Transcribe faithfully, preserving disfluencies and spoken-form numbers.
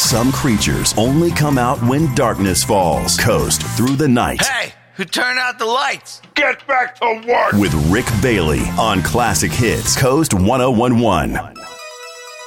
Some creatures only come out when darkness falls. Coast through the night. Hey, who turned out the lights? Get back to work! With Rick Bailey on Classic Hits, Coast one oh one one.